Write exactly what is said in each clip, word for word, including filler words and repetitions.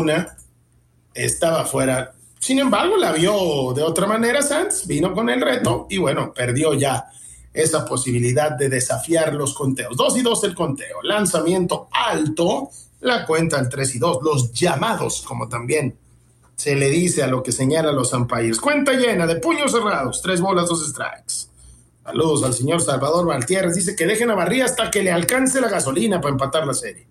una, estaba fuera. Sin embargo, la vio de otra manera Sanz, vino con el reto y bueno, perdió ya esa posibilidad de desafiar los conteos. Dos y dos el conteo, lanzamiento alto, la cuenta al tres y dos, los llamados, como también se le dice a lo que señalan los umpires. Cuenta llena de puños cerrados, tres bolas, dos strikes. Saludos al señor Salvador Valtierres, dice que dejen a Barría hasta que le alcance la gasolina para empatar la serie.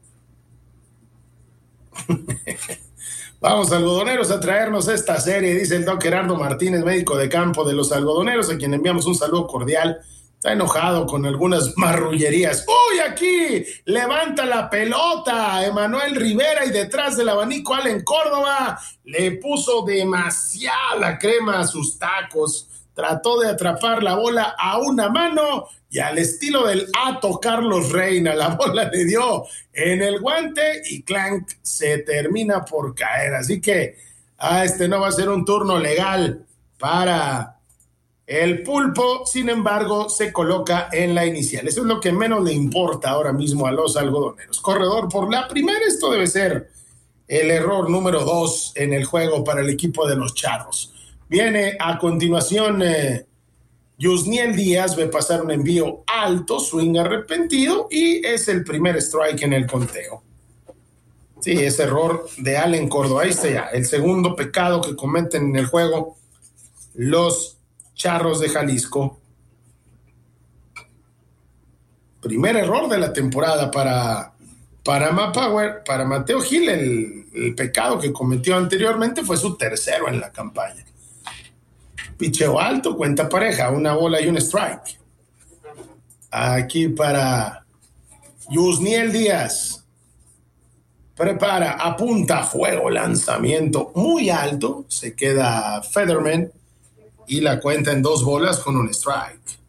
Vamos, algodoneros, a traernos esta serie, dice el doc Gerardo Martínez, médico de campo de los algodoneros, a quien enviamos un saludo cordial. Está enojado con algunas marrullerías. ¡Uy, aquí! Levanta la pelota Emanuel Rivera y detrás del abanico Allen Córdoba le puso demasiada crema a sus tacos. Trató de atrapar la bola a una mano y al estilo del Ato Carlos Reina, la bola le dio en el guante y clank, se termina por caer. Así que ah, este no va a ser un turno legal para el Pulpo, sin embargo, se coloca en la inicial. Eso es lo que menos le importa ahora mismo a los algodoneros. Corredor por la primera, esto debe ser el error número dos en el juego para el equipo de los Charros. Viene a continuación eh, Yusniel Díaz, ve pasar un envío alto, swing arrepentido y es el primer strike en el conteo. Sí, es error de Allen Córdoba. Ahí está ya, el segundo pecado que cometen en el juego los Charros de Jalisco. Primer error de la temporada para, para Matt Power, para Mateo Gil. El, el pecado que cometió anteriormente fue su tercero en la campaña. Picheo alto, cuenta pareja, una bola y un strike. Aquí para Yusniel Díaz. Prepara, apunta, fuego, lanzamiento muy alto. Se queda Federman y la cuenta en dos bolas con un strike.